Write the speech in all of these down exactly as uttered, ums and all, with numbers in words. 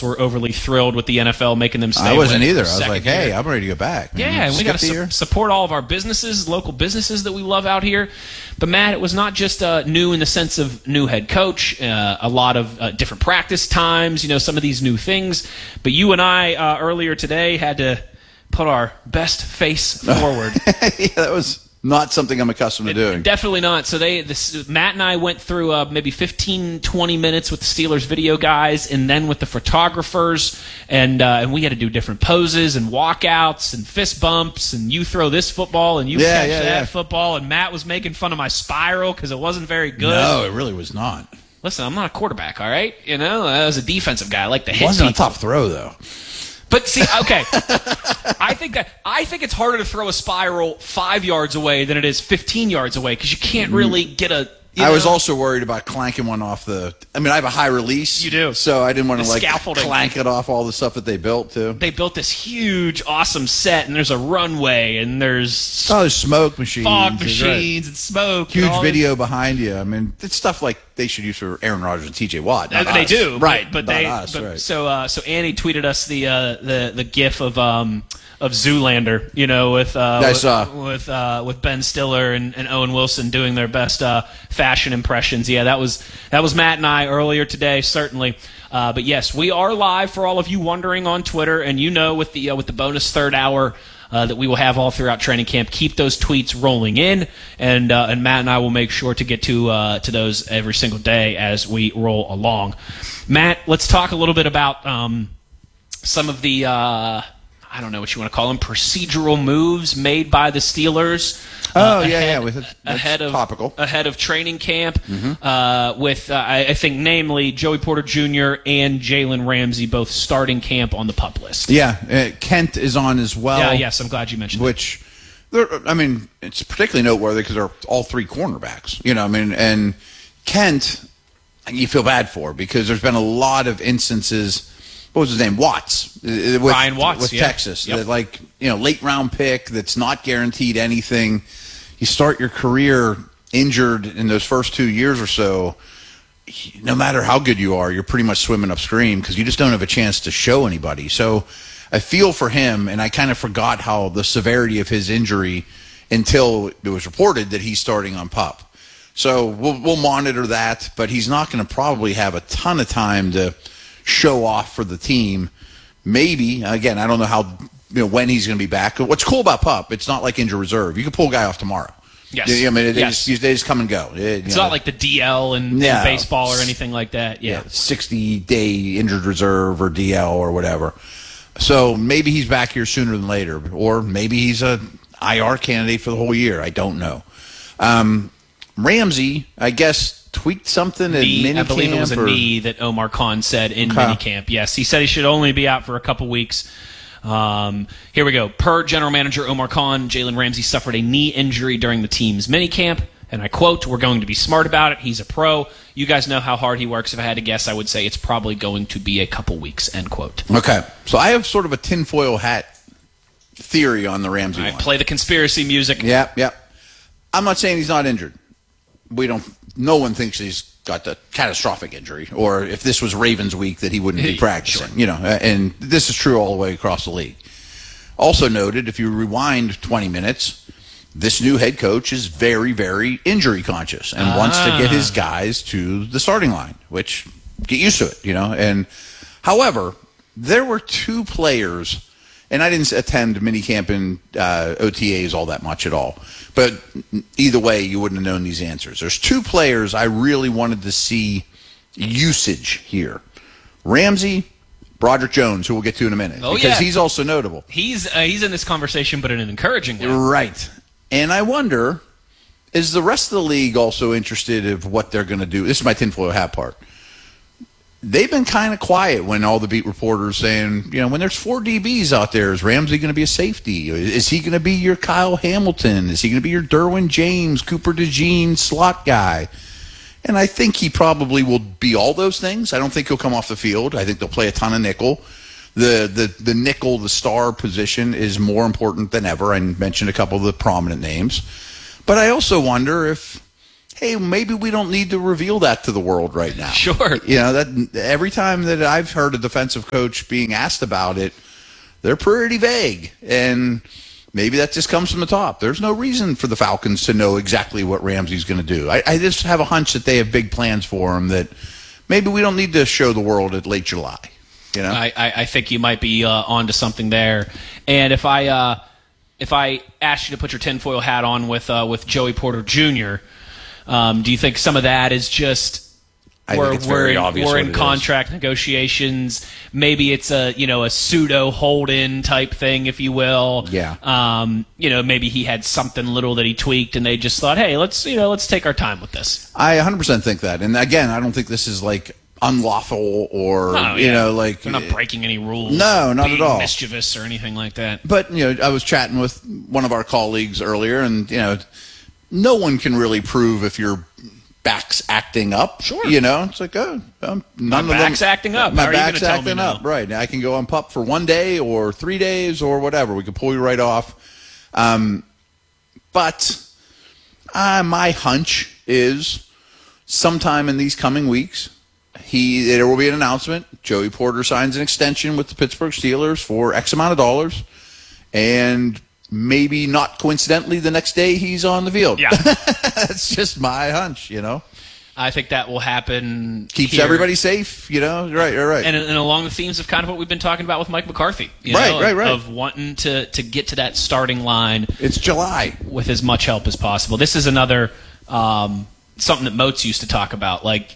Cardinals were overly thrilled with the N F L making them stay. I wasn't either. I was like, year. hey, I'm ready to go back. Yeah, and we got to su- support all of our businesses, local businesses that we love out here. But, Matt, it was not just uh, new in the sense of new head coach, uh, a lot of uh, different practice times, you know, some of these new things. But you and I uh, earlier today had to put our best face forward. Yeah, that was not something I'm accustomed to doing. Definitely not. So they, this, Matt and I went through uh, maybe fifteen, twenty minutes with the Steelers video guys, and then with the photographers, and uh, and we had to do different poses and walkouts and fist bumps, and you throw this football and you yeah, catch yeah, that yeah. football, and Matt was making fun of my spiral because it wasn't very good. No, it really was not. Listen, I'm not a quarterback, all right? You know, I was a defensive guy. I like to hit It wasn't people. a tough throw, though. But see, okay, I think that I think it's harder to throw a spiral five yards away than it is fifteen yards away because you can't really get a. You I know, was also worried about clanking one off the. I mean, I have a high release. You do. So I didn't want to The like scaffolding. clank it off all the stuff that they built too. They built this huge, awesome set, and there's a runway, and there's Oh, there's smoke machines, fog There's, right, machines and smoke. huge and all video behind you. I mean, it's stuff like they should use for Aaron Rodgers and T J Watt. This. not They us. do, right? But, but not they, us, but, right. so uh, so Annie tweeted us the uh, the the GIF of um of Zoolander, you know, with uh, I with saw. with, uh, with Ben Stiller and, and Owen Wilson doing their best uh, fashion impressions. Yeah, that was that was Matt and I earlier today, certainly. Uh, but yes, we are live for all of you wondering on Twitter, and you know, with the uh, with the bonus third hour. Uh, that we will have all throughout training camp. Keep those tweets rolling in, and uh, and Matt and I will make sure to get to uh, to those every single day as we roll along. Matt, let's talk a little bit about um, some of the uh, I don't know what you want to call them procedural moves made by the Steelers. Oh, uh, yeah, ahead, yeah, with it- that's ahead of topical. ahead of training camp, uh, with uh, I, I think namely Joey Porter Junior and Jalen Ramsey both starting camp on the PUP list. Yeah, uh, Kent is on as well. Yeah, yes, I'm glad you mentioned that. Which, they're- I mean, it's particularly noteworthy because they're all three cornerbacks. You know, I mean, and Kent, you feel bad for because there's been a lot of instances. What was his name? Watts. uh, With, Ryan Watts, with yeah. Texas. Yep. That, like, you know, late round pick that's not guaranteed anything. You start your career injured in those first two years or so. No matter how good you are, you're pretty much swimming upstream because you just don't have a chance to show anybody. So I feel for him, and I kind of forgot how the severity of his injury until it was reported that he's starting on PUP. So we'll, we'll monitor that, but he's not going to probably have a ton of time to show off for the team. Maybe, again, I don't know how, you know, when he's going to be back. What's cool about PUP, it's not like injured reserve. You can pull a guy off tomorrow. Yes. I mean, it, Yes. they, just, they just come and go. It, It's you know, not like the D L in, No. in baseball or anything like that. Yeah. sixty-day injured reserve or D L or whatever. So maybe he's back here sooner than later, or maybe he's a I R candidate for the whole year. I don't know. Um, Ramsey, I guess, tweaked something at Knee, minicamp. I believe it was a or- knee that Omar Khan said in Okay. minicamp. Yes, he said he should only be out for a couple weeks. Um, here we go. Per general manager Omar Khan, Jalen Ramsey suffered a knee injury during the team's minicamp. And I quote, "We're going to be smart about it. He's a pro. You guys know how hard he works. If I had to guess, I would say it's probably going to be a couple weeks," end quote. Okay. So I have sort of a tinfoil hat theory on the Ramsey All right, one. play the conspiracy music. Yep, yep. I'm not saying he's not injured. We don't. No one thinks he's got the catastrophic injury, or if this was Ravens week, that he wouldn't be practicing. Sure. You know, and this is true all the way across the league. Also noted, if you rewind twenty minutes, this new head coach is very, very injury conscious and wants to get his guys to the starting line, which get used to it, you know. And however, there were two players, and I didn't attend minicamp and uh, O T As all that much at all, but either way, you wouldn't have known these answers. There's two players I really wanted to see usage here. Ramsey, Broderick Jones, who we'll get to in a minute, Oh, because yeah. he's also notable. He's uh, he's in this conversation, but in an encouraging way. Right. And I wonder, is the rest of the league also interested in what they're going to do? This is my tinfoil hat part. They've been kind of quiet when all the beat reporters saying, you know, when there's four D Bs out there, is Ramsey going to be a safety? Is he going to be your Kyle Hamilton? Is he going to be your Derwin James, Cooper DeJean slot guy? And I think he probably will be all those things. I don't think he'll come off the field. I think they'll play a ton of nickel. The, the the nickel, the star position is more important than ever. I mentioned a couple of the prominent names. But I also wonder if, hey, maybe we don't need to reveal that to the world right now. Sure. You know, that every time that I've heard a defensive coach being asked about it, they're pretty vague. And maybe that just comes from the top. There's no reason for the Falcons to know exactly what Ramsey's going to do. I, I just have a hunch that they have big plans for him that maybe we don't need to show the world at late July. You know, I, I, I think you might be uh, onto something there. And if I uh, if I asked you to put your tinfoil hat on with uh, with Joey Porter Junior, um, do you think some of that is just I we're, think it's we're very in, obvious we're what in it is. contract negotiations? Maybe it's a you know a pseudo hold-in type thing, if you will. Yeah. Um, you know, maybe he had something little that he tweaked, and they just thought, hey, let's you know let's take our time with this. I one hundred percent think that. And again, I don't think this is like unlawful or, No, you yeah. know, like. They're not breaking any rules. No, not being at all. mischievous or anything like that. But, you know, I was chatting with one of our colleagues earlier, and, you know, no one can really prove if your back's acting up. Sure. You know, it's like, oh, um, none My of them. back's acting up. My How are you back's gonna tell me acting no? up. Right. I can go on pup for one day or three days or whatever. We can pull you right off. Um, but uh, my hunch is sometime in these coming weeks, He there will be an announcement. Joey Porter signs an extension with the Pittsburgh Steelers for X amount of dollars, and maybe not coincidentally, the next day he's on the field. Yeah. That's just my hunch. You know, I think that will happen. keeps here. everybody safe. You know, right, right, right. And, and along the themes of kind of what we've been talking about with Mike McCarthy, you Right, know, right, of, right. of wanting to to get to that starting line It's July. with as much help as possible. This is another um, something that Moats used to talk about, like.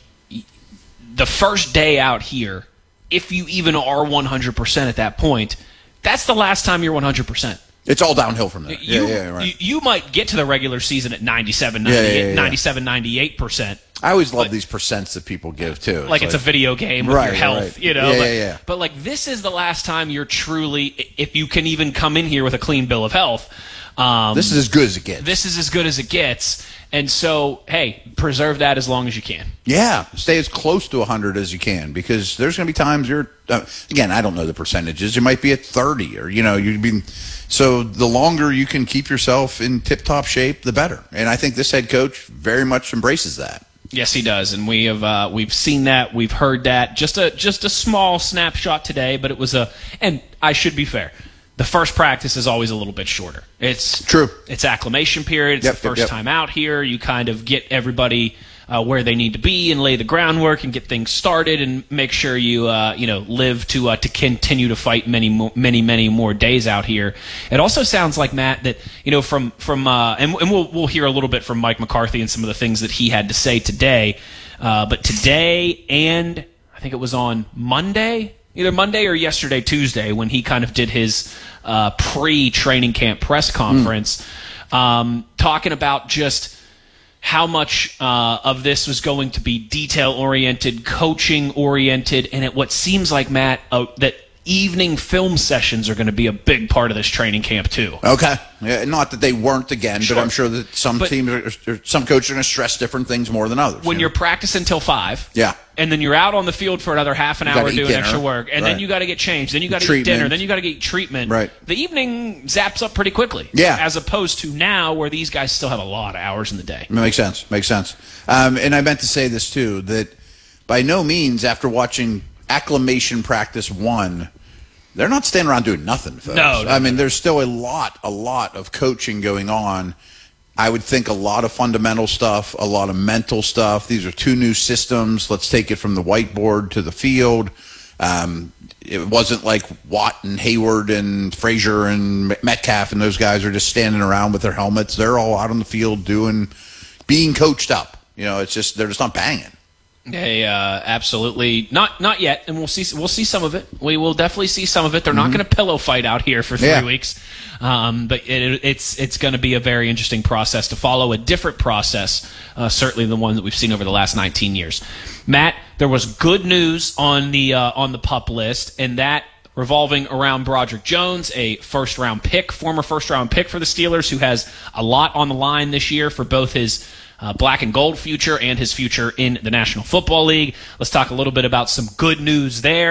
The first day out here, if you even are one hundred percent at that point, that's the last time you're one hundred percent. It's all downhill from there. You, yeah, yeah, right. you, you might get to the regular season at ninety-seven, Yeah, yeah, ninety-eight, yeah, yeah. ninety-seven, ninety-eight percent. I always love these percents that people give too. Like it's a video game with Right, your health, right. you know. Yeah, but, yeah, yeah. but like this is the last time you're truly, if you can even come in here with a clean bill of health. Um, This is as good as it gets. this is as good as it gets. And so, hey, preserve that as long as you can. Yeah, stay as close to one hundred as you can, because there's going to be times you're, uh, again, I don't know the percentages. You might be at thirty, or, you know, you'd be, so the longer you can keep yourself in tip-top shape, the better. And I think this head coach very much embraces that. Yes, he does, and we have uh, we've seen that, we've heard that. Just a just a small snapshot today, but it was a. And I should be fair. The first practice is always a little bit shorter. It's True. It's acclimation period. It's Yep, the first yep, yep. time out here. You kind of get everybody uh, where they need to be and lay the groundwork and get things started and make sure you uh, you know live to uh, to continue to fight many mo- many many more days out here. It also sounds like, Matt, that you know from from uh, and, and we'll we'll hear a little bit from Mike McCarthy and some of the things that he had to say today. Uh, but today and I think it was on Monday. Either Monday or yesterday, Tuesday, when he kind of did his uh, pre-training camp press conference, mm. um, talking about just how much uh, of this was going to be detail-oriented, coaching-oriented, and at what seems like, Matt, uh, that evening film sessions are going to be a big part of this training camp too. Okay. Yeah, not that they weren't again, Sure. but I'm sure that some But- teams, are, or some coaches are going to stress different things more than others. When you you're know? practicing till five, Yeah. and then you're out on the field for another half an You gotta hour eat doing dinner. extra work, and then Right. you got to get changed, then you got to eat Treatment. dinner, then you got to get treatment. Right. The evening zaps up pretty quickly. Yeah. As opposed to now, where these guys still have a lot of hours in the day. Makes sense. Makes sense. Um, and I meant to say this too, that by no means, after watching acclimation practice one, they're not standing around doing nothing, folks. No, no, I mean, there's still a lot, a lot of coaching going on. I would think a lot of fundamental stuff, a lot of mental stuff. These are two new systems. Let's take it from the whiteboard to the field. Um, it wasn't like Watt and Hayward and Frazier and Metcalf and those guys are just standing around with their helmets. They're all out on the field doing, being coached up. You know, it's just, they're just not banging. They uh, absolutely not not yet, and we'll see we'll see some of it. We will definitely see some of it. They're not going to pillow fight out here for three Yeah. weeks, um, but it, it's it's going to be a very interesting process to follow. A different process, uh, certainly the one that we've seen over the last nineteen years. Matt, there was good news on the uh, on the PUP list, and that revolving around Broderick Jones, a first round pick, former first round pick for the Steelers, who has a lot on the line this year for both his Uh, black and gold future and his future in the National Football League. Let's talk a little bit about some good news there.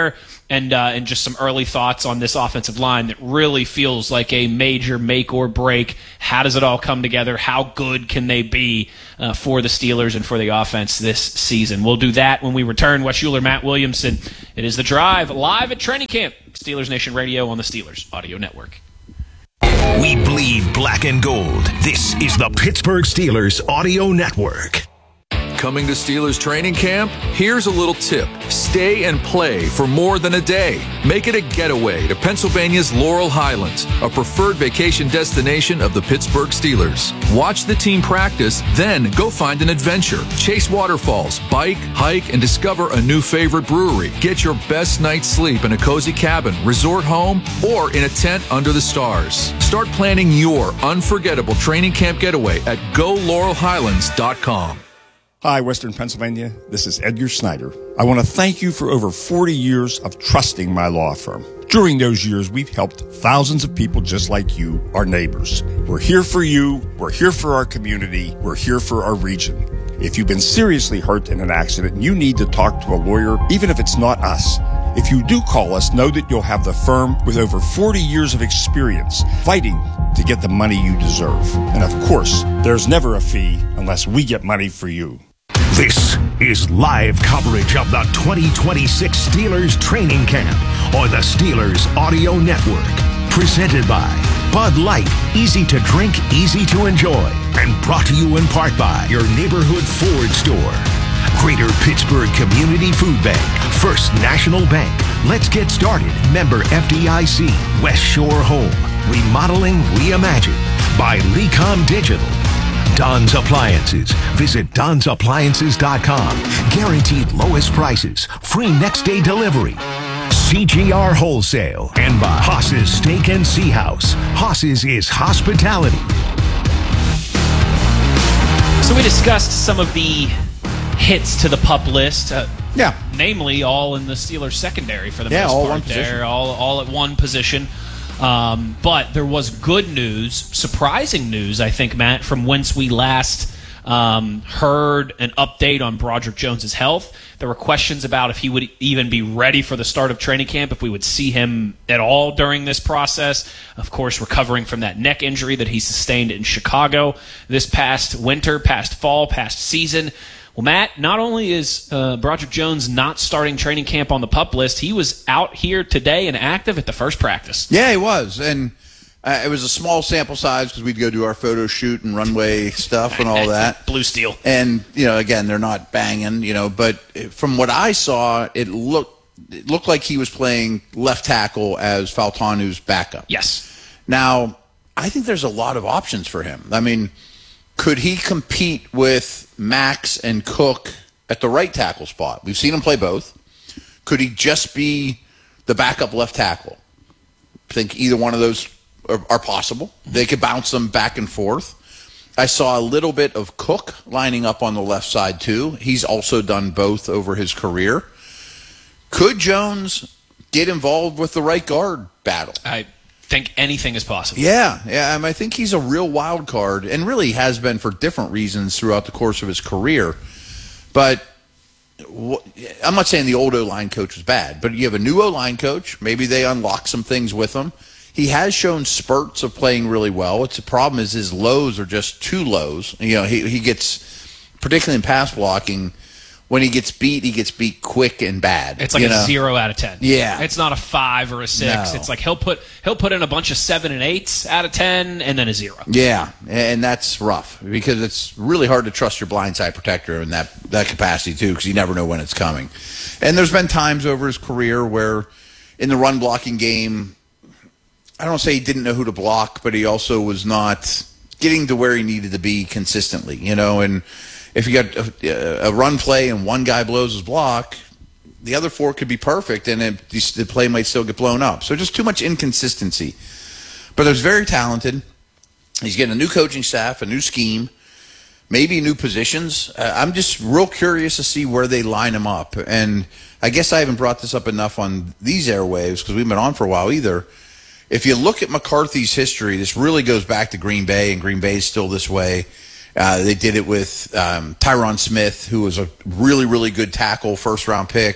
and uh, and just some early thoughts on this offensive line that really feels like a major make or break. How does it all come together? How good can they be uh, for the Steelers and for the offense this season? We'll do that when we return. Wes Schuler, Matt Williamson. It is The Drive, live at training camp. Steelers Nation Radio on the Steelers Audio Network. We bleed black and gold. This is the Pittsburgh Steelers Audio Network. Coming to Steelers training camp? Here's a little tip. Stay and play for more than a day. Make it a getaway to Pennsylvania's Laurel Highlands, a preferred vacation destination of the Pittsburgh Steelers. Watch the team practice, then go find an adventure. Chase waterfalls, bike, hike, and discover a new favorite brewery. Get your best night's sleep in a cozy cabin, resort home, or in a tent under the stars. Start planning your unforgettable training camp getaway at go laurel highlands dot com. Hi, Western Pennsylvania. This is Edgar Snyder. I want to thank you for over forty years of trusting my law firm. During those years, we've helped thousands of people just like you, our neighbors. We're here for you. We're here for our community. We're here for our region. If you've been seriously hurt in an accident and you need to talk to a lawyer, even if it's not us, if you do call us, know that you'll have the firm with over forty years of experience fighting to get the money you deserve. And of course, there's never a fee unless we get money for you. This is live coverage of the twenty twenty-six Steelers training camp on the Steelers Audio Network. Presented by Bud Light, easy to drink, easy to enjoy. And brought to you in part by your neighborhood Ford store. Greater Pittsburgh Community Food Bank, First National Bank. Let's get started. Member F D I C, West Shore Home. Remodeling Reimagined by Lecom Digital. Don's Appliances. Visit dons appliances dot com. Guaranteed lowest prices. Free next day delivery. C G R Wholesale. And by Haas's Steak and Sea House. Haas's is hospitality. So we discussed some of the hits to the PUP list. Uh, Yeah. Namely, all in the Steelers secondary for the Yeah, most all part. one position. There, all, all at one position. Um, but there was good news, surprising news, I think, Matt, from whence we last um, heard an update on Broderick Jones' health. There were questions about if he would even be ready for the start of training camp, if we would see him at all during this process. Of course, recovering from that neck injury that he sustained in Chicago this past winter, past fall, past season. Well, Matt, not only is uh, Broderick Jones not starting training camp on the PUP list, he was out here today and active at the first practice. Yeah, he was. And uh, it was a small sample size because we'd go do our photo shoot and runway stuff and all that. Blue steel. And, you know, again, they're not banging, you know, but from what I saw, it looked, it looked like he was playing left tackle as Faltanu's backup. Yes. Now, I think there's a lot of options for him. I mean, could he compete with Max and Cook at the right tackle spot? We've seen him play both. Could he just be the backup left tackle? I think either one of those are, are possible. They could bounce them back and forth. I saw a little bit of Cook lining up on the left side too. He's also done both over his career. Could Jones get involved with the right guard battle? I think anything is possible. Yeah, yeah. I, mean, I think he's a real wild card, and really has been for different reasons throughout the course of his career. But wh- I'm not saying the old O-line coach was bad, but you have a new O-line coach. Maybe they unlock some things with him. He has shown spurts of playing really well. It's the problem is his lows are just too lows. You know, he he gets, particularly in pass blocking, when he gets beat, he gets beat quick and bad. It's like you a know? zero out of ten. Yeah. It's not a five or a six. No. It's like he'll put he'll put in a bunch of seven and eights out of ten and then a zero. Yeah, and that's rough because it's really hard to trust your blindside protector in that, that capacity too, because you never know when it's coming. And there's been times over his career where in the run blocking game, I don't say he didn't know who to block, but he also was not getting to where he needed to be consistently, you know, and if you got a, a run play and one guy blows his block, the other four could be perfect, and it, the play might still get blown up. So just too much inconsistency. But he's very talented. He's getting a new coaching staff, a new scheme, maybe new positions. Uh, I'm just real curious to see where they line him up. And I guess I haven't brought this up enough on these airwaves because we've been on for a while either. If you look at McCarthy's history, this really goes back to Green Bay, and Green Bay is still this way. Uh, they did it with um, Tyron Smith, who was a really, really good tackle, first-round pick,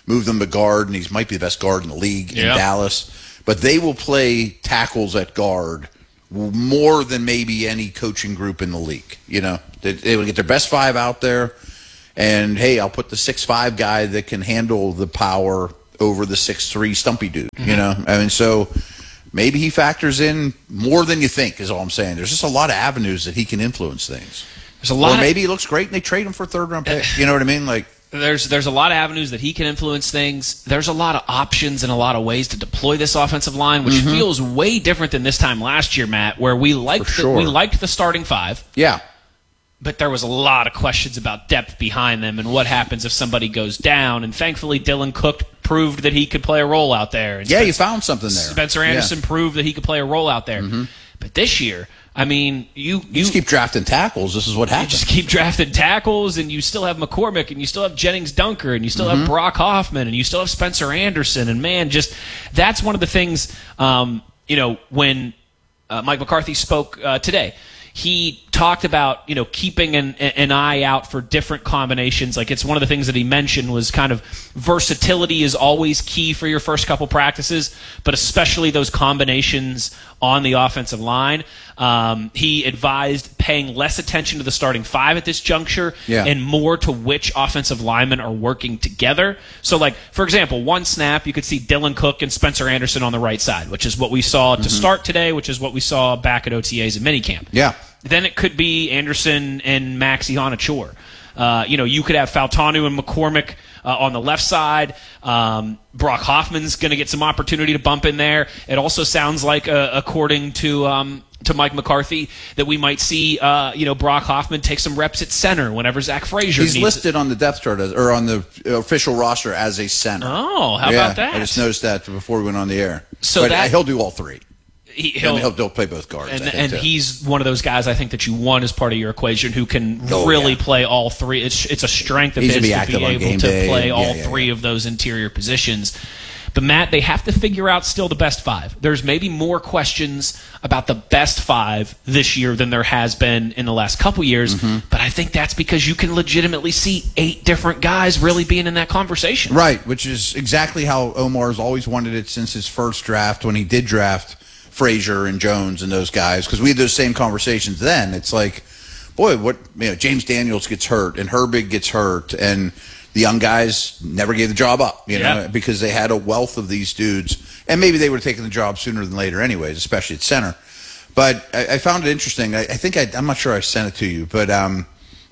moved him to guard, and he might be the best guard in the league Yeah. in Dallas. But they will play tackles at guard more than maybe any coaching group in the league. You know, they, they will get their best five out there, and hey, I'll put the six five guy that can handle the power over the six three stumpy dude. Mm-hmm. You know, I mean, so maybe he factors in more than you think. Is all I'm saying. There's just a lot of avenues that he can influence things. There's a lot. Or of, maybe he looks great and they trade him for a third round pick. You know what I mean? Like. There's there's a lot of avenues that he can influence things. There's a lot of options and a lot of ways to deploy this offensive line, which mm-hmm. feels way different than this time last year, Matt, where we liked the, sure. we liked the starting five. Yeah. But there was a lot of questions about depth behind them and what happens if somebody goes down. And thankfully, Dylan Cook proved that he could play a role out there. And yeah, Spencer, you found something there. Spencer Anderson yeah. proved that he could play a role out there. Mm-hmm. But this year, I mean, you, you, you just keep drafting tackles. This is what happens. You just keep drafting tackles, and you still have McCormick, and you still have Jennings Dunker, and you still mm-hmm. have Brock Hoffman, and you still have Spencer Anderson. And man, just that's one of the things. Um, you know, when uh, Mike McCarthy spoke uh, today, he talked about, you know, keeping an, an eye out for different combinations. Like, it's one of the things that he mentioned was kind of versatility is always key for your first couple practices, but especially those combinations on the offensive line. Um, he advised paying less attention to the starting five at this juncture yeah. and more to which offensive linemen are working together. So, like, for example, one snap, you could see Dylan Cook and Spencer Anderson on the right side, which is what we saw to mm-hmm. start today, which is what we saw back at O T As and minicamp. Yeah. Then it could be Anderson and Maxi Honachor. Uh, you know, you could have Faltanu and McCormick uh, on the left side. Um, Brock Hoffman's going to get some opportunity to bump in there. It also sounds like, uh, according to um, to Mike McCarthy, that we might see uh, you know Brock Hoffman take some reps at center whenever Zach Frazier He's needs listed on the depth chart as, or on the official roster as a center. Oh, how yeah, about that? I just noticed that before we went on the air. So but that, he'll do all three. He, he'll, he'll, he'll play both guards. And, I think, and too. he's one of those guys I think that you want as part of your equation who can oh, really yeah. play all three. It's it's a strength of He's his be to be able to play and, all yeah, yeah, three yeah. of those interior positions. But, Matt, they have to figure out still the best five. There's maybe more questions about the best five this year than there has been in the last couple years, mm-hmm. but I think that's because you can legitimately see eight different guys really being in that conversation. Right, which is exactly how Omar's always wanted it since his first draft when he did draft Frazier and Jones and those guys, because we had those same conversations then. It's like, boy, what you know, James Daniels gets hurt and Herbig gets hurt, and the young guys never gave the job up, you know, yeah. because they had a wealth of these dudes, and maybe they would have taken the job sooner than later, anyways, especially at center. But I, I found it interesting. I, I think I, I'm not sure I sent it to you, but um,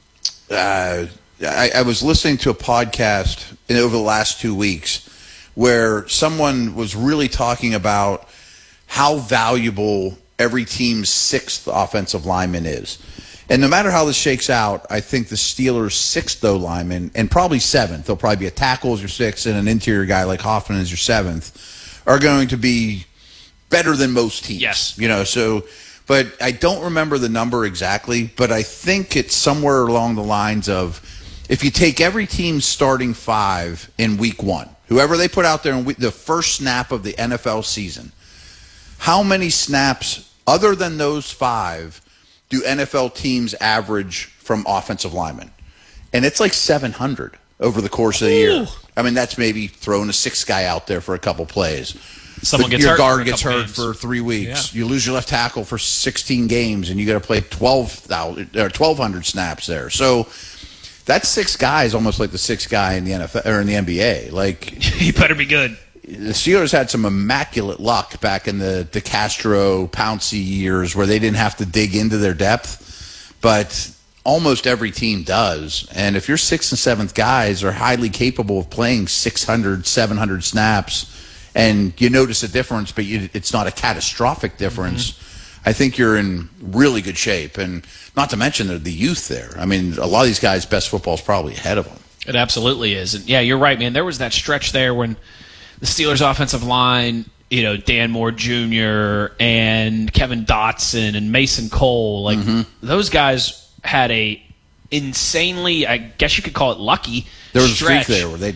uh, I, I was listening to a podcast in, over the last two weeks where someone was really talking about how valuable every team's sixth offensive lineman is. And no matter how this shakes out, I think the Steelers' sixth, though, lineman, and probably seventh, they'll probably be a tackle as your sixth and an interior guy like Hoffman as your seventh, are going to be better than most teams. Yes. You know, so, but I don't remember the number exactly, but I think it's somewhere along the lines of if you take every team's starting five in week one, whoever they put out there in week, the first snap of the N F L season, how many snaps other than those five do N F L teams average from offensive linemen? And it's like seven hundred over the course of the Ooh. year. I mean, that's maybe throwing a sixth guy out there for a couple plays. Someone but gets your hurt guard for a gets couple hurt games. for three weeks. Yeah. You lose your left tackle for sixteen games, and you got to play twelve thousand or twelve hundred snaps there. So that's six guys, almost like the sixth guy in the N F L or in the N B A. Like he better be good. The Steelers had some immaculate luck back in the DeCastro, Pouncey years where they didn't have to dig into their depth, but almost every team does. And if your sixth and seventh guys are highly capable of playing six hundred, seven hundred snaps, and you notice a difference, but you, it's not a catastrophic difference, mm-hmm. I think you're in really good shape. And not to mention the, the youth there. I mean, a lot of these guys' best football is probably ahead of them. It absolutely is. And yeah, you're right, man. There was that stretch there when the Steelers' offensive line, you know, Dan Moore Junior and Kevin Dotson and Mason Cole, like mm-hmm. those guys had a insanely, I guess you could call it lucky, there was stretch. a streak there where they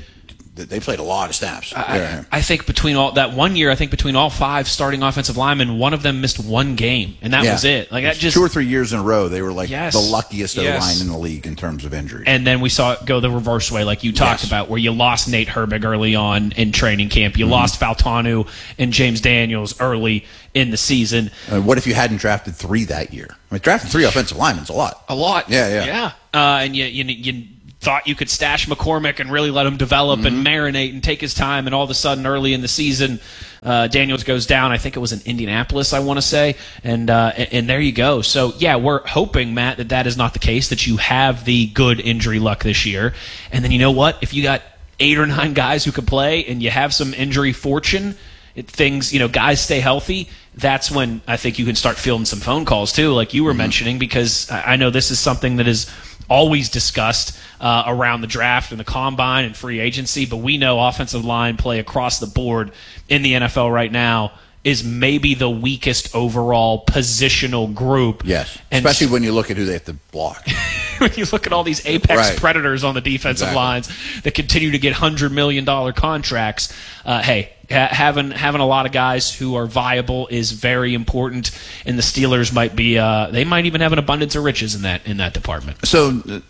they played a lot of snaps. I, yeah. I think between all that one year, I think between all five starting offensive linemen, one of them missed one game, and that yeah. was it. Like that just two or three years in a row, they were like yes, the luckiest yes. O-line in the league in terms of injury. And then we saw it go the reverse way, like you talked yes. about, where you lost Nate Herbig early on in training camp, you mm-hmm. lost Faltanu and James Daniels early in the season. Uh, what if you hadn't drafted three that year? I mean, drafting three offensive linemen is a lot. A lot. Yeah, yeah, yeah. Uh, and you, you, you thought you could stash McCormick and really let him develop mm-hmm. and marinate and take his time, and all of a sudden early in the season, uh, Daniels goes down. I think it was in Indianapolis, I want to say, and, uh, and and there you go. So yeah, we're hoping, Matt, that that is not the case, that you have the good injury luck this year, and then you know what? If you got eight or nine guys who could play, and you have some injury fortune, it, things, you know, guys stay healthy, that's when I think you can start fielding some phone calls too, like you were mm-hmm. mentioning, because I know this is something that is always discussed uh, around the draft and the combine and free agency, but we know offensive line play across the board in the N F L right now is maybe the weakest overall positional group. Yes, and especially when you look at who they have to block. When you look at all these apex right. predators on the defensive exactly. lines that continue to get one hundred million dollars contracts, uh, hey, ha- having having a lot of guys who are viable is very important, and the Steelers might be uh, they might even have an abundance of riches in that in that department. So uh,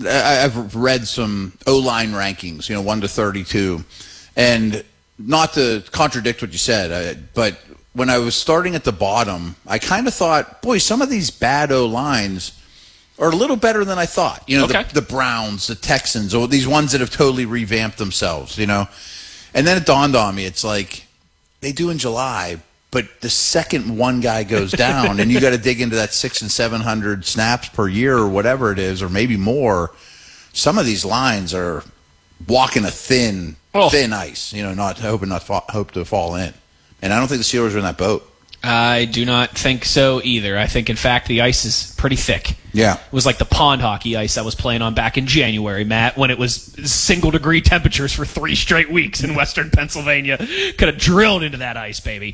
I've read some O-line rankings, you know, one to thirty-two, and not to contradict what you said, uh, but when I was starting at the bottom, I kind of thought, boy, some of these bad O-lines are a little better than I thought. You know, okay. the, the Browns, the Texans, or these ones that have totally revamped themselves, you know. And then it dawned on me, it's like they do in July, but the second one guy goes down and you got to dig into that six and seven hundred snaps per year or whatever it is, or maybe more, some of these lines are walking a thin, oh. thin ice, you know, not hoping not fa- hope to fall in. And I don't think the Steelers are in that boat. I do not think so either. I think, in fact, the ice is pretty thick. Yeah. It was like the pond hockey ice I was playing on back in January, Matt, when it was single-degree temperatures for three straight weeks in western Pennsylvania. Could have drilled into that ice, baby.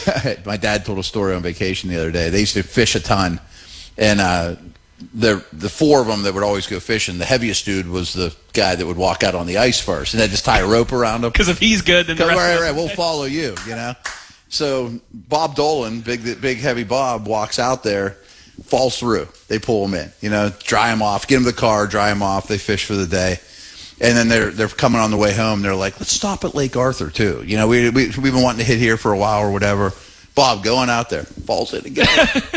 My dad told a story on vacation the other day. They used to fish a ton, and uh, the the four of them that would always go fishing, the heaviest dude was the guy that would walk out on the ice first, and they'd just tie a rope around him. Because if he's good, then the rest right, of us... right, we'll follow you, you know? So Bob Dolan, big big heavy Bob, walks out there, falls through. They pull him in, you know, dry him off, get him the car, dry him off. They fish for the day, and then they're they're coming on the way home. They're like, let's stop at Lake Arthur too. You know, we, we we've been wanting to hit here for a while or whatever. Bob going out there, falls in again,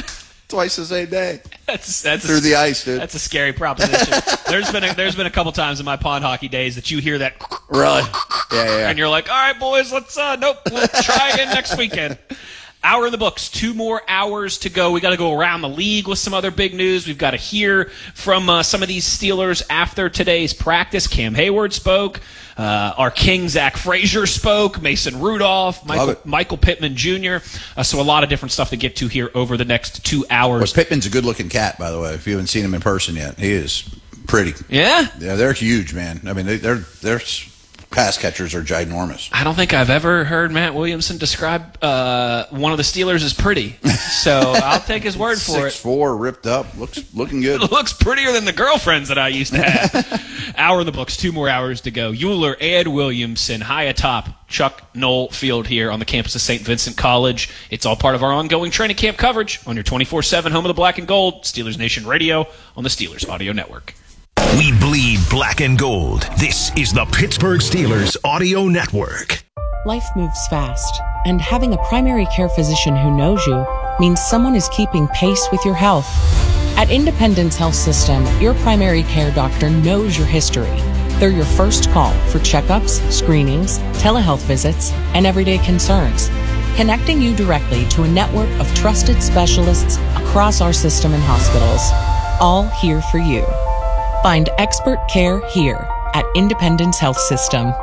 twice the same day. That's that's through a, the ice, dude. That's a scary proposition. there's been a, there's been a couple times in my pond hockey days that you hear that. Really? Yeah, yeah. And you're like, all right, boys, let's uh, nope, we'll try again next weekend. Hour in the books, two more hours to go. We got to go around the league with some other big news. We've got to hear from uh, some of these Steelers after today's practice. Cam Hayward spoke. Uh, our king, Zach Frazier, spoke. Mason Rudolph, Michael, Michael Pittman Junior Uh, so a lot of different stuff to get to here over the next two hours. Well, Pittman's a good-looking cat, by the way, if you haven't seen him in person yet. He is pretty. Yeah? Yeah, they're huge, man. I mean, they, they're they're pass catchers are ginormous. I don't think I've ever heard Matt Williamson describe uh, one of the Steelers as pretty. So I'll take his word for it. six foot four, ripped up, looks looking good. Looks prettier than the girlfriends that I used to have. Hour in the books, two more hours to go. Euler and Williamson, high atop Chuck Knoll Field here on the campus of Saint Vincent College. It's all part of our ongoing training camp coverage on your twenty-four seven home of the black and gold, Steelers Nation Radio on the Steelers Audio Network. We bleed black and gold. This is the Pittsburgh Steelers Audio Network. Life moves fast, and having a primary care physician who knows you means someone is keeping pace with your health. At Independence Health System, your primary care doctor knows your history. They're your first call for checkups, screenings, telehealth visits, and everyday concerns, connecting you directly to a network of trusted specialists across our system and hospitals, all here for you. Find expert care here at Independence Health System.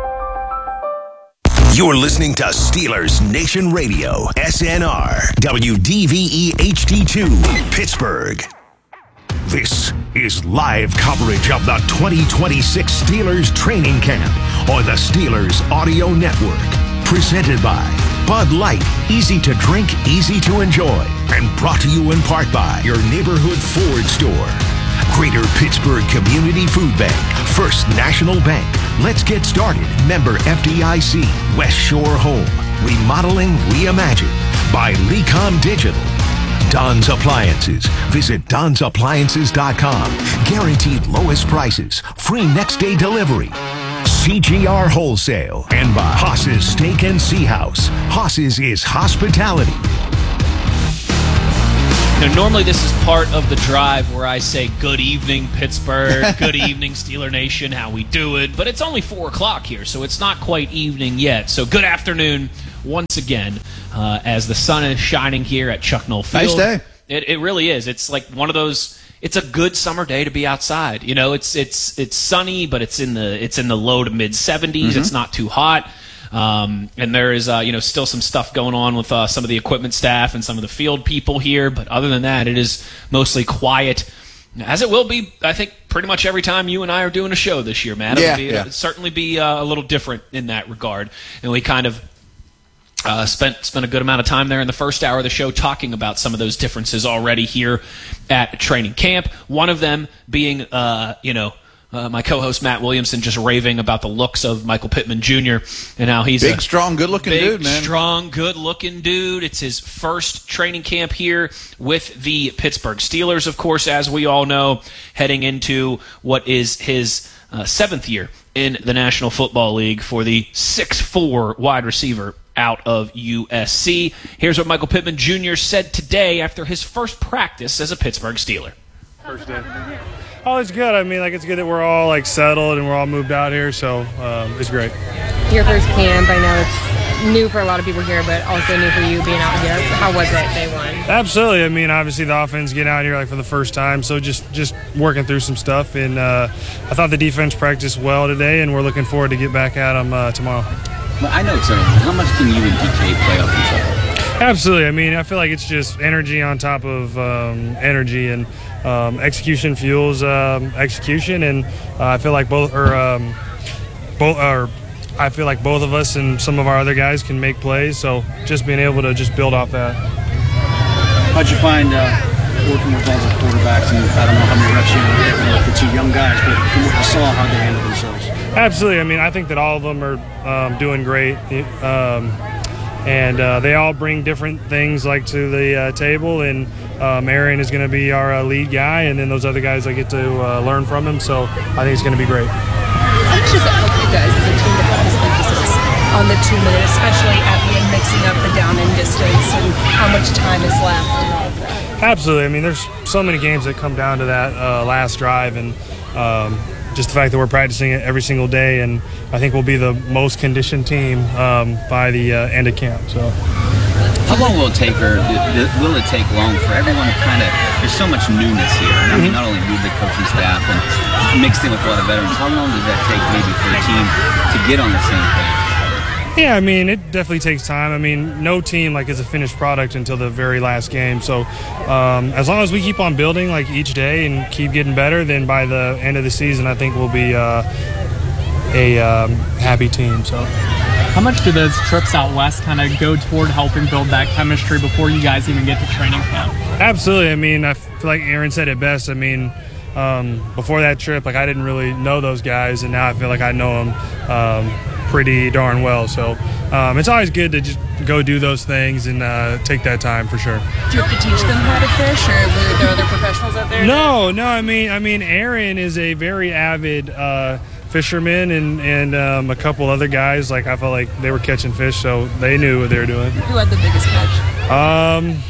You're listening to Steelers Nation Radio, S N R, W D V E H D two, Pittsburgh. This is live coverage of the twenty twenty-six Steelers training camp on the Steelers Audio Network. Presented by Bud Light, easy to drink, easy to enjoy. And brought to you in part by your neighborhood Ford store. Greater Pittsburgh Community Food Bank, First National Bank, Let's get started. Member F D I C, West Shore Home. Remodeling reimagined by Lecom Digital. Don's Appliances. Visit dons appliances dot com. Guaranteed lowest prices. Free next day delivery. C G R Wholesale. And by Haas's Steak and Sea House. Haas's is hospitality. Now, normally this is part of the drive where I say, good evening, Pittsburgh, good evening, Steeler Nation, how we doing? But it's only four o'clock here, so it's not quite evening yet. So good afternoon once again uh, as the sun is shining here at Chuck Noll Field. Nice day. It, it really is. It's like one of those, it's a good summer day to be outside. You know, it's it's it's sunny, but it's in the it's in the low to mid seventies. Mm-hmm. It's not too hot. Um, and there is, uh, you know, still some stuff going on with uh, some of the equipment staff and some of the field people here. But other than that, it is mostly quiet, as it will be, I think, pretty much every time you and I are doing a show this year, Matt. Yeah, it'll, be, yeah. it'll certainly be uh, a little different in that regard. And we kind of uh, spent spent a good amount of time there in the first hour of the show talking about some of those differences already here at training camp. One of them being, uh, you know, Uh, my co-host Matt Williamson just raving about the looks of Michael Pittman Junior and how he's big, a strong, good-looking big, dude, man. strong, good-looking dude. It's his first training camp here with the Pittsburgh Steelers, of course, as we all know, heading into what is his uh, seventh year in the National Football League for the six foot four wide receiver out of U S C. Here's what Michael Pittman Junior said today after his first practice as a Pittsburgh Steeler. First day. Oh, it's good. I mean, like, it's good that we're all, like, settled and we're all moved out here, so um, it's great. Your first camp, I know it's new for a lot of people here, but also new for you being out here. How was it day one? Absolutely. I mean, obviously the offense getting out here, like, for the first time, so just, just working through some stuff. And uh, I thought the defense practiced well today, and we're looking forward to get back at them uh, tomorrow. Well, I know it's early. How much can you and D K play off each other? Absolutely. I mean, I feel like it's just energy on top of um, energy, and um, execution fuels um, execution. And uh, I feel like both, or um, both, or I feel like both of us and some of our other guys can make plays. So just being able to just build off that. How'd you find uh, working with all the quarterbacks? And I don't know how many reps you had with the two young guys, but from what you saw, how they handled themselves. Absolutely. I mean, I think that all of them are um, doing great. Um, And uh, they all bring different things like to the uh, table, and um, Aaron is going to be our uh, lead guy, and then those other guys I get to uh, learn from him. So I think it's going to be great. How much does it help you guys as a team to put this emphasis on the two minutes, especially at the end, mixing up the down and distance and how much time is left and all of that? Absolutely. I mean, there's so many games that come down to that uh, last drive, and um, just the fact that we're practicing it every single day, and I think we'll be the most conditioned team um, by the uh, end of camp. So, how long will it take, or will it take long for everyone to kind of? There's so much newness here. I mean, not only you, the coaching staff, and mixed in with a lot of veterans. How long does that take, maybe, for a team to get on the same page? Yeah, I mean, it definitely takes time. I mean, no team like is a finished product until the very last game. So, um, as long as we keep on building like each day and keep getting better, then by the end of the season, I think we'll be uh, a um, happy team. So, how much do those trips out west kind of go toward helping build that chemistry before you guys even get to training camp? Absolutely. I mean, I feel like Aaron said it best. I mean, um, before that trip, like I didn't really know those guys, and now I feel like I know them um, pretty darn well. So um, it's always good to just go do those things and uh, take that time for sure. Do you have to teach them how to fish, or were there other professionals out there? No, no. I mean, I mean, Aaron is a very avid uh, fisherman, and and um, a couple other guys. Like I felt like they were catching fish, so they knew what they were doing. Who had the biggest catch? Um,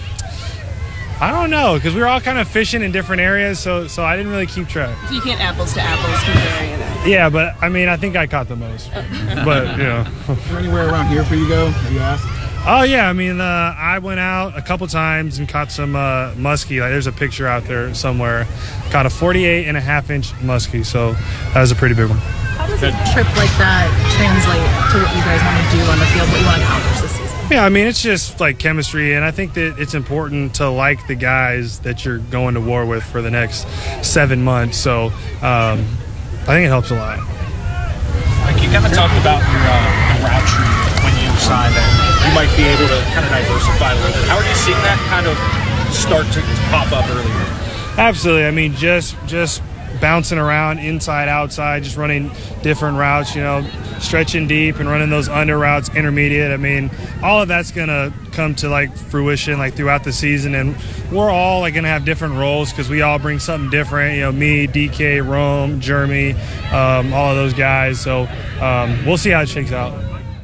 I don't know, because we were all kind of fishing in different areas, so so I didn't really keep track. So you can't apples to apples compare, you know. Yeah, but I mean, I think I caught the most. But you know, is there anywhere around here for you to go? Have you asked? Oh yeah, I mean, uh, I went out a couple times and caught some uh, muskie. Like, there's a picture out there somewhere. Caught a forty-eight and a half inch muskie, so that was a pretty big one. How does a trip like that translate to what you guys want to do on the field, what you want to accomplish this season? Yeah, I mean, it's just like chemistry, and I think that it's important to like the guys that you're going to war with for the next seven months. So um, I think it helps a lot. Like you kind of talked about your uh, route tree when you signed that you might be able to kind of diversify a little bit. How are you seeing that kind of start to pop up earlier? Absolutely. I mean, just just bouncing around inside, outside, just running different routes, you know, stretching deep and running those under routes, intermediate. I mean, all of that's going to come to, like, fruition, like, throughout the season. And we're all, like, going to have different roles because we all bring something different. You know, me, D K, Rome, Jeremy, um, all of those guys. So um, we'll see how it shakes out.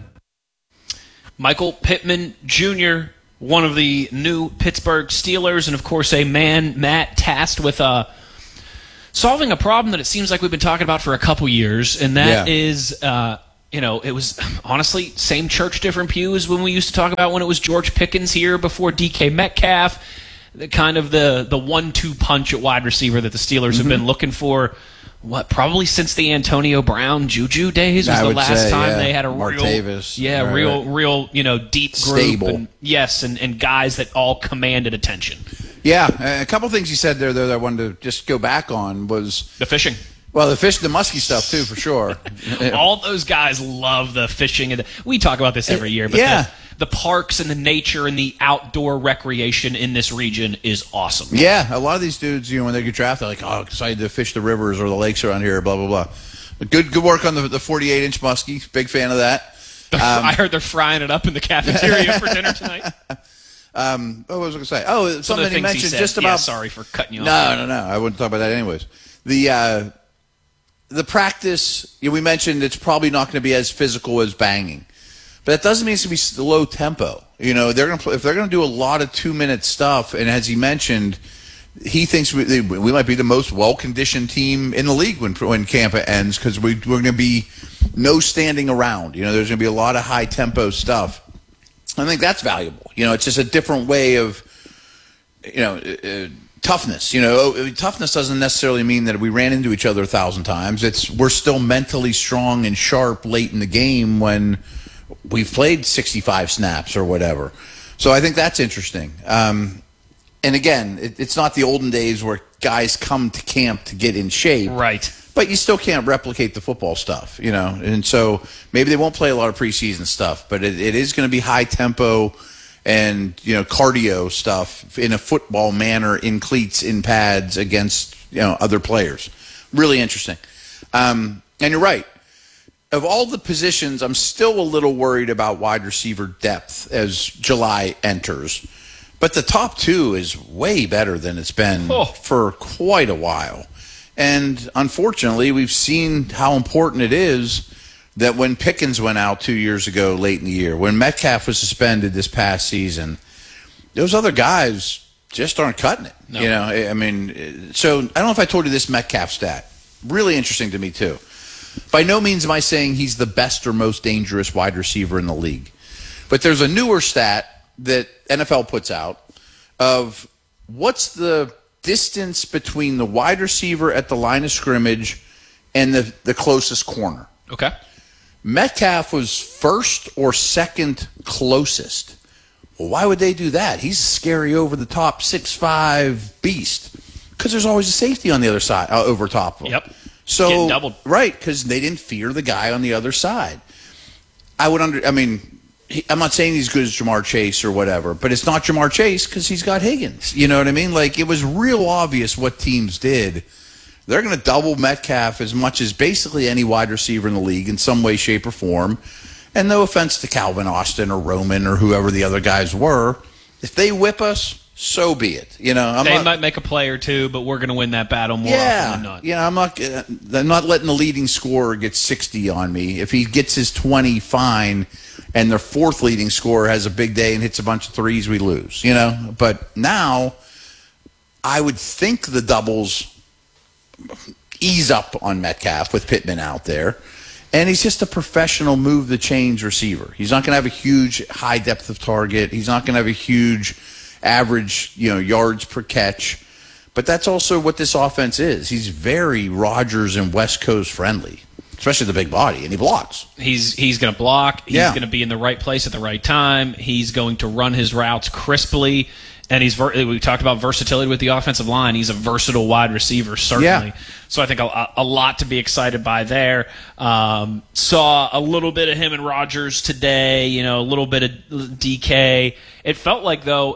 Michael Pittman Junior, one of the new Pittsburgh Steelers, and, of course, a man, Matt, tasked with uh, solving a problem that it seems like we've been talking about for a couple years, and that Yeah. is, uh, you know, it was, honestly, same church, different pews when we used to talk about when it was George Pickens here before D K Metcalf, the, kind of the, the one two punch at wide receiver that the Steelers Mm-hmm. have been looking for. What, probably since the Antonio Brown Juju days was I the would last say, time yeah. they had a Martavis. real, yeah, Right, real, right. real, you know, deep group. Stable. And, yes, and, and guys that all commanded attention. Yeah, a couple things you said there, though, that I wanted to just go back on was The fishing. well, the fish, the musky stuff too, for sure. All those guys love the fishing. And the, we talk about this every year, but Yeah. the, the parks and the nature and the outdoor recreation in this region is awesome. Yeah, a lot of these dudes, you know, when they get drafted, they're like, oh, excited to fish the rivers or the lakes around here, blah, blah, blah. But good good work on the, the forty-eight inch muskie. Big fan of that. They're- Um, I heard they're frying it up in the cafeteria for dinner tonight. Um, what was I going to say? Oh, Some of something the he things mentioned he said. just Yeah, about. sorry for cutting you off. No, no, no. I wouldn't talk about that anyways. The uh, the practice, you know, we mentioned it's probably not going to be as physical as banging, but that doesn't mean it's going to be low tempo. You know, they're going to if they're going to do a lot of two minute stuff, and as he mentioned, he thinks we, we might be the most well conditioned team in the league when when camp ends because we, we're going to be no standing around. You know, there's going to be a lot of high tempo stuff. I think that's valuable. You know, it's just a different way of, you know, uh, toughness. You know, toughness doesn't necessarily mean that we ran into each other a thousand times. It's we're still mentally strong and sharp late in the game when we've played sixty-five snaps or whatever. So I think that's interesting. Um, and again, it, it's not the olden days where guys come to camp to get in shape. Right. But you still can't replicate the football stuff, you know. And so maybe they won't play a lot of preseason stuff, but it, it is going to be high tempo and, you know, cardio stuff in a football manner, in cleats, in pads against, you know, other players. Really interesting. Um, and you're right. Of all the positions, I'm still a little worried about wide receiver depth as July enters. But the top two is way better than it's been Oh. for quite a while. And unfortunately, we've seen how important it is that when Pickens went out two years ago late in the year, when Metcalf was suspended this past season, those other guys just aren't cutting it. No. You know, I mean, so I don't know if I told you this Metcalf stat. Really interesting to me, too. By no means am I saying he's the best or most dangerous wide receiver in the league. But there's a newer stat that N F L puts out of what's the distance between the wide receiver at the line of scrimmage and the, the closest corner. Okay. Metcalf was first or second closest. Well, why would they do that? He's a scary over-the-top six five beast because there's always a safety on the other side, uh, over top of him. Yep. So, Getting doubled. right, because they didn't fear the guy on the other side. I would under. I mean, he, I'm not saying he's good as Jamar Chase or whatever, but it's not Jamar Chase because he's got Higgins. You know what I mean? Like, it was real obvious what teams did. They're going to double Metcalf as much as basically any wide receiver in the league in some way, shape, or form. And no offense to Calvin Austin or Roman or whoever the other guys were, if they whip us, so be it. You know, I'm they not, might make a play or two, but we're going to win that battle more yeah, often than not. yeah. I'm not. Uh, I'm not letting the leading scorer get sixty on me. If he gets his twenty, fine. And their fourth leading scorer has a big day and hits a bunch of threes, we lose. You know. But now, I would think the doubles ease up on Metcalf with Pittman out there. And he's just a professional move the chains receiver. He's not going to have a huge high depth of target. He's not going to have a huge average, you know, yards per catch. But that's also what this offense is. He's very Rodgers and West Coast friendly, especially the big body, and he blocks. He's he's going to block. He's Yeah. going to be in the right place at the right time. He's going to run his routes crisply. And he's ver- we talked about versatility with the offensive line. He's a versatile wide receiver, certainly. Yeah. So I think a, a lot to be excited by there. Um, saw a little bit of him and Rodgers today. You know, a little bit of D K. It felt like though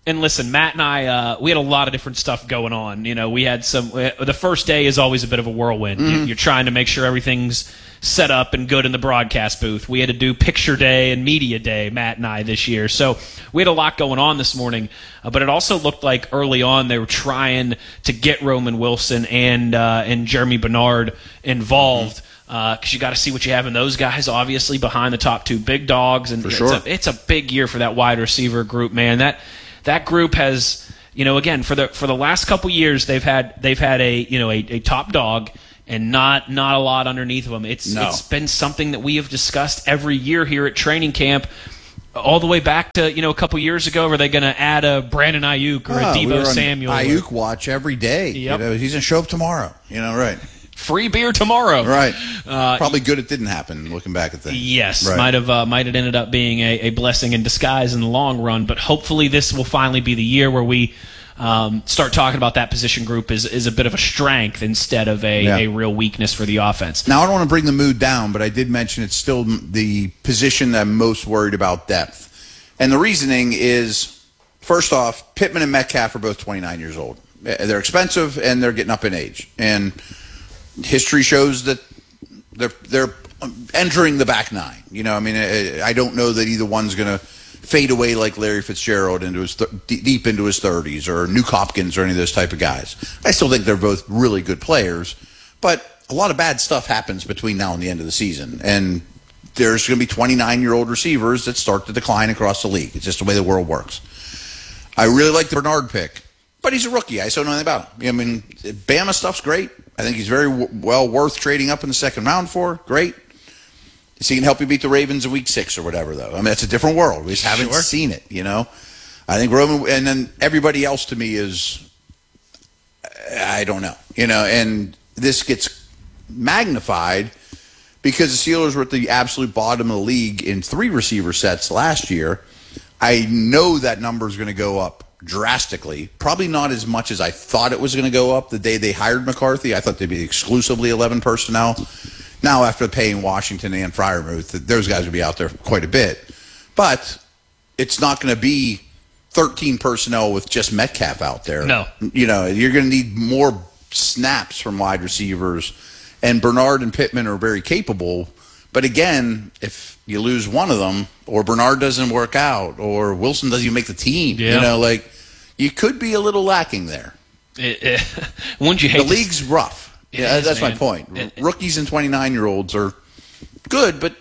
And listen, Matt and I, uh, we had a lot of different stuff going on. You know, we had some. The first day is always a bit of a whirlwind. Mm-hmm. You're trying to make sure everything's set up and good in the broadcast booth. We had to do picture day and media day, Matt and I, this year. So we had a lot going on this morning. Uh, but it also looked like early on they were trying to get Roman Wilson and uh, and Jeremy Bernard involved. Mm-hmm. Because uh, you got to see what you have in those guys, obviously, behind the top two big dogs. And For it's, sure. a, it's a big year for that wide receiver group, man. That that group has, you know, again, for the for the last couple years, they've had they've had a you know a, a top dog and not not a lot underneath of them. It's No. it's been something that we have discussed every year here at training camp, all the way back to you know a couple years ago. Are they going to add a Brandon Ayuk or Ah, a we Deebo were on Samuel? Ayuk watch every day. Yep. You know, he's going to show up tomorrow. You know, right. Free beer tomorrow. Right. Uh, Probably good it didn't happen, looking back at things. Yes, Right. might have uh, might have ended up being a, a blessing in disguise in the long run, but hopefully this will finally be the year where we um, start talking about that position group as, as a bit of a strength instead of a, Yeah. a real weakness for the offense. Now, I don't want to bring the mood down, but I did mention it's still the position that I'm most worried about depth. And the reasoning is, first off, Pittman and Metcalf are both twenty-nine years old. They're expensive, and they're getting up in age. And history shows that they're they're entering the back nine. You know, I mean, I, I don't know that either one's going to fade away like Larry Fitzgerald into his th- deep into his thirties, or Nuke Hopkins, or any of those type of guys. I still think they're both really good players, but a lot of bad stuff happens between now and the end of the season, and there's going to be twenty-nine-year-old receivers that start to decline across the league. It's just the way the world works. I really like the Bernard pick, but he's a rookie. I don't know anything about him. I mean, Bama stuff's great. I think he's very w- well worth trading up in the second round for. Great. Is he going to help you beat the Ravens in week six or whatever, though? I mean, it's a different world. We just haven't Sure. seen it, you know? I think Roman, and then everybody else to me is, I don't know, you know, and this gets magnified because the Steelers were at the absolute bottom of the league in three receiver sets last year. I know that number is going to go up drastically. Probably not as much as I thought it was going to go up the day they hired McCarthy. I thought they'd be exclusively eleven personnel. Now, after paying Washington and Freiermuth, those guys would be out there quite a bit. But it's not going to be thirteen personnel with just Metcalf out there. No. You know, you're going to need more snaps from wide receivers. And Bernard and Pittman are very capable. But again, if you lose one of them, or Bernard doesn't work out, or Wilson doesn't even make the team, Yeah. you know, like, you could be a little lacking there. It, it, wouldn't you hate The to- league's rough. It Yeah, is, that's my man. point. It- it- Rookies and twenty-nine-year-olds are good, but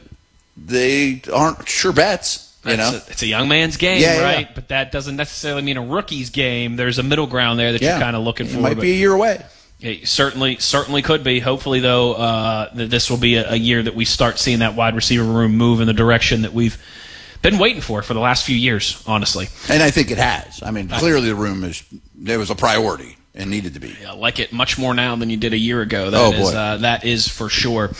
they aren't sure bets, you It's know? a, it's a young man's game, Yeah, yeah, right? yeah. But that doesn't necessarily mean a rookie's game. There's a middle ground there that Yeah. you're kind of looking It for. might but be a year away. it certainly, certainly could be. Hopefully, though, uh, that this will be a, a year that we start seeing that wide receiver room move in the direction that we've been waiting for for the last few years, honestly. And I think it has. I mean, clearly the room is there was a priority and needed to be. I like it much more now than you did a year ago. That Oh, is, boy. uh, that is for sure.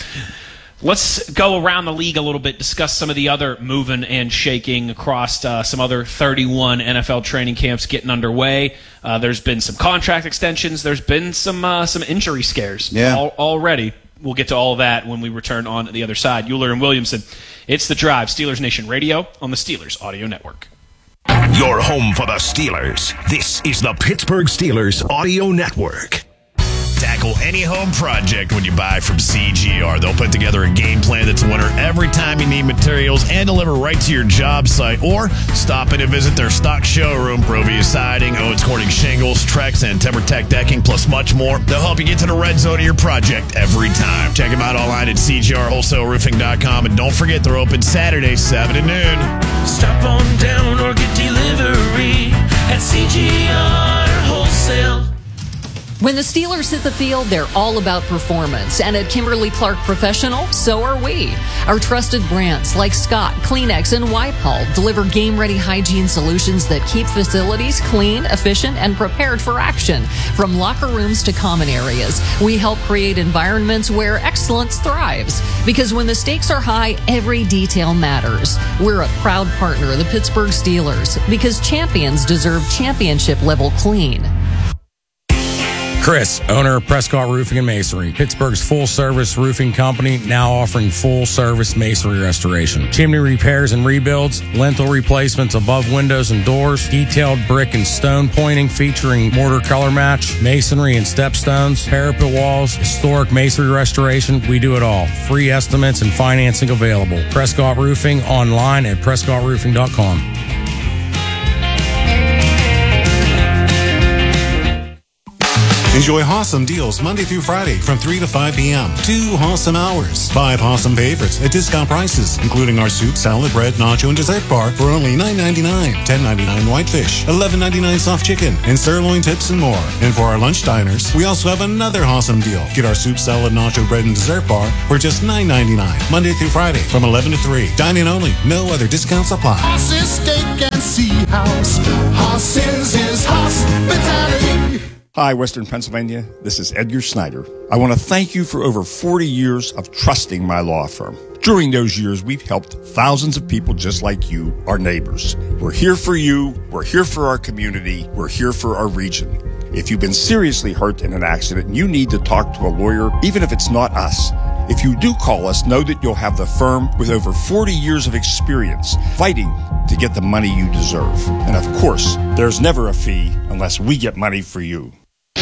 Let's go around the league a little bit, discuss some of the other moving and shaking across uh, some other thirty-one N F L training camps getting underway. Uh, there's been some contract extensions. There's been some uh, some injury scares Yeah. al- already. We'll get to all of that when we return on the other side. Euler and Williamson, it's The Drive, Steelers Nation Radio on the Steelers Audio Network. Your home for the Steelers. This is the Pittsburgh Steelers Audio Network. Tackle any home project when you buy from C G R. They'll put together a game plan that's a winner every time you need materials and deliver right to your job site. Or stop in and visit their stock showroom. Provia Siding, Owens Corning Shingles, Trex, and TimberTech Decking, plus much more. They'll help you get to the red zone of your project every time. Check them out online at C G R wholesale roofing dot com. And don't forget, they're open Saturday, seven to noon. Stop on down or get delivery at C G R Wholesale. When the Steelers hit the field, they're all about performance. And at Kimberly-Clark Professional, so are we. Our trusted brands like Scott, Kleenex, and Wipehull deliver game-ready hygiene solutions that keep facilities clean, efficient, and prepared for action. From locker rooms to common areas, we help create environments where excellence thrives. Because when the stakes are high, every detail matters. We're a proud partner of the Pittsburgh Steelers because champions deserve championship-level clean. Chris, owner of Prescott Roofing and Masonry, Pittsburgh's full-service roofing company, now offering full-service masonry restoration. Chimney repairs and rebuilds, lintel replacements above windows and doors, detailed brick and stone pointing featuring mortar color match, masonry and stepstones, parapet walls, historic masonry restoration. We do it all. Free estimates and financing available. Prescott Roofing online at prescott roofing dot com. Enjoy Hossam deals Monday through Friday from three to five p.m. Two Hossam hours. Five Hossam favorites at discount prices, including our soup, salad, bread, nacho, and dessert bar for only nine ninety-nine, ten ninety-nine whitefish, eleven ninety-nine soft chicken, and sirloin tips and more. And for our lunch diners, we also have another Hossam deal. Get our soup, salad, nacho, bread, and dessert bar for just nine ninety-nine, Monday through Friday from eleven to three. Dine-in only. No other discounts apply. Hoss's Steak and Sea House. Hoss's is hospitality. Hi, Western Pennsylvania. This is Edgar Snyder. I want to thank you for over forty years of trusting my law firm. During those years, we've helped thousands of people just like you, our neighbors. We're here for you. We're here for our community. We're here for our region. If you've been seriously hurt in an accident and you need to talk to a lawyer, even if it's not us, if you do call us, know that you'll have the firm with over forty years of experience fighting to get the money you deserve. And of course, there's never a fee unless we get money for you.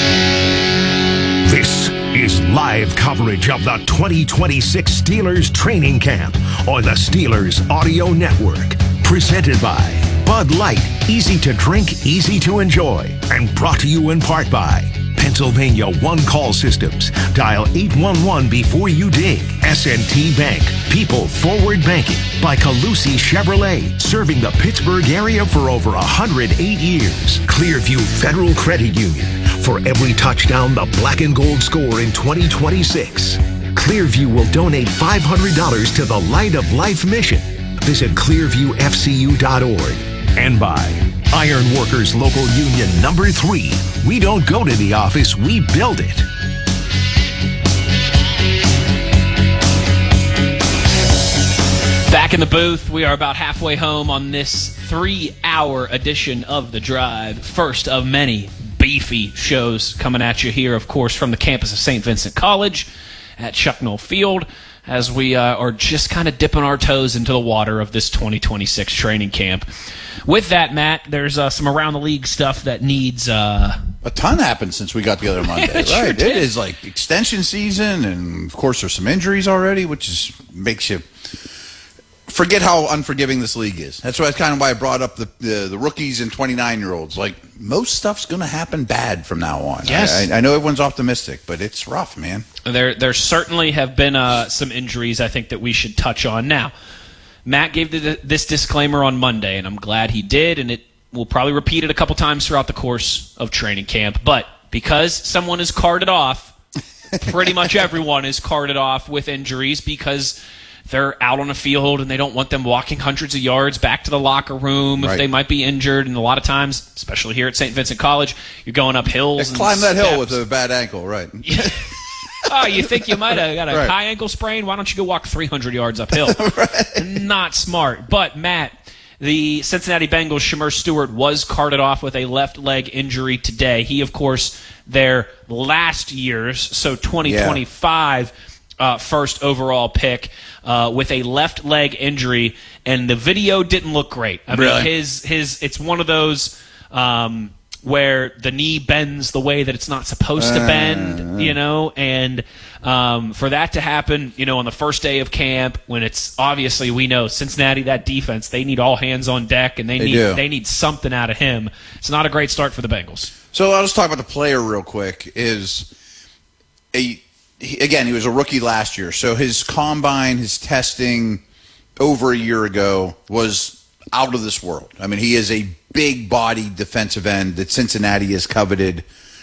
This is live coverage of the twenty twenty-six Steelers training camp on the Steelers Audio Network. Presented by Bud Light, easy to drink, easy to enjoy. And brought to you in part by Pennsylvania One Call Systems. Dial eight one one before you dig. S and T Bank. People Forward Banking. By Calusi Chevrolet. Serving the Pittsburgh area for over one hundred eight years. Clearview Federal Credit Union. For every touchdown the black and gold score in twenty twenty-six. Clearview will donate five hundred dollars to the Light of Life mission. Visit clearview f c u dot org. And by Iron Workers Local Union number three. We don't go to the office, we build it. Back in the booth, we are about halfway home on this three-hour edition of The Drive. First of many beefy shows coming at you here, of course, from the campus of Saint Vincent College at Chucknall Field, as we uh, are just kind of dipping our toes into the water of this twenty twenty-six training camp. With that, Matt, there's uh, some around the league stuff that needs... Uh... A ton happened since we got together Monday, it right? Sure it is like extension season, and of course there's some injuries already, which is makes you forget how unforgiving this league is. That's why that's kind of why I brought up the the, the rookies and twenty-nine-year-olds. Like, most stuff's going to happen bad from now on. Yes. I, I know everyone's optimistic, but it's rough, man. There, there certainly have been uh, some injuries I think that we should touch on. Now, Matt gave the, this disclaimer on Monday, and I'm glad he did, and it will probably repeat it a couple times throughout the course of training camp. But because someone is carted off, pretty much everyone is carted off with injuries because they're out on a field and they don't want them walking hundreds of yards back to the locker room if Right. they might be injured. And a lot of times, especially here at Saint Vincent College, you're going up hills. Yeah, and climb that hill steps. with a bad ankle, right? Oh, you think you might have got a Right. high ankle sprain? Why don't you go walk three hundred yards uphill? Right. Not smart. But, Matt, the Cincinnati Bengals' Shamir Stewart was carted off with a left leg injury today. He, of course, their last year's, so twenty twenty-five uh, first overall pick, uh, with a left leg injury, and the video didn't look great. I Really? mean, his his it's one of those um, where the knee bends the way that it's not supposed to bend, you know, and um, for that to happen, you know, on the first day of camp, when it's obviously, we know Cincinnati, that defense, they need all hands on deck, and they, They need do. they need something out of him. It's not a great start for the Bengals. So I'll just talk about the player real quick. Is a he, again, he was a rookie last year, so his combine, his testing over a year ago was out of this world. I mean, he is a big-bodied defensive end that Cincinnati has coveted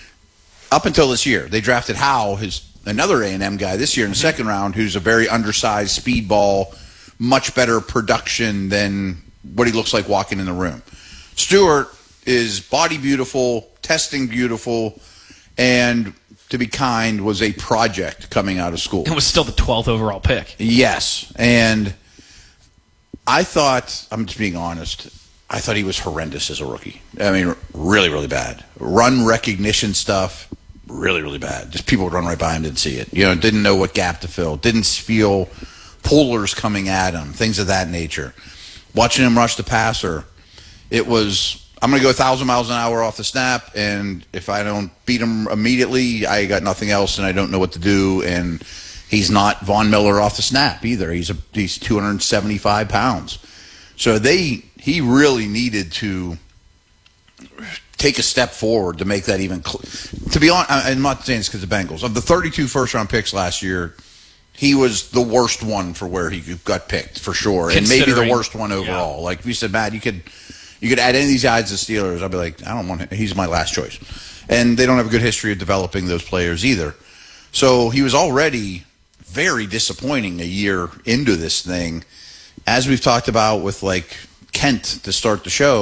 up until this year. They drafted Howe, his another A and M guy, this year in the second round, who's a very undersized speedball, much better production than what he looks like walking in the room. Stewart is body beautiful, testing beautiful, and to be kind, was a project coming out of school. It was still the twelfth overall pick. Yes, and I thought, I'm just being honest, I thought he was horrendous as a rookie. I mean, really, really bad. Run recognition stuff, really, really bad. Just people would run right by him, didn't see it. You know, didn't know what gap to fill, didn't feel pullers coming at him, things of that nature. Watching him rush the passer, it was, I'm going to go a thousand miles an hour off the snap, and if I don't beat him immediately, I got nothing else, and I don't know what to do. And he's not Von Miller off the snap either. He's a, he's two hundred seventy-five pounds. So they he really needed to take a step forward to make that even. Cl- to be honest, I'm not saying this because of the Bengals. Of the thirty-two first-round picks last year, he was the worst one for where he got picked for sure, and maybe the worst one overall. Yeah. Like we said, Matt, you could. You could add any of these guys to the Steelers, I'd be like, I don't want him. He's my last choice. And they don't have a good history of developing those players either. So he was already very disappointing a year into this thing. As we've talked about with, like, Kent to start the show,